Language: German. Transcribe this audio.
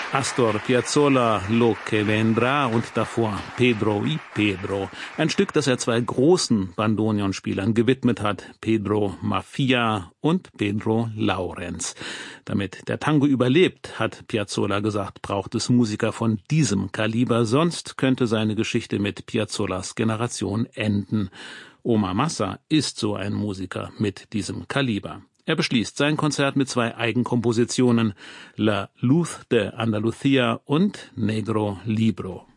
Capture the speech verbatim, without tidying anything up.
Astor Piazzolla, Lo que vendrá und davor Pedro y Pedro. Ein Stück, das er zwei großen Bandoneonspielern gewidmet hat, Pedro Maffia und Pedro Laurenz. Damit der Tango überlebt, hat Piazzolla gesagt, braucht es Musiker von diesem Kaliber, sonst könnte seine Geschichte mit Piazzollas Generation enden. Omar Massa ist so ein Musiker mit diesem Kaliber. Er beschließt sein Konzert mit zwei Eigenkompositionen, La Luz de Andalucía und Negro Libro.